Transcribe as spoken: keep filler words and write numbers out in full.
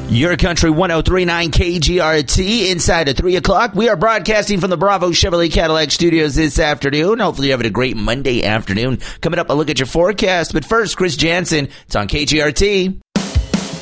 Your Country one oh three point nine K G R T inside at three o'clock. We are broadcasting from the Bravo Chevrolet Cadillac Studios this afternoon. Hopefully you're having a great Monday afternoon. Coming up, a look at your forecast. But first, Chris Jansen. It's on K G R T.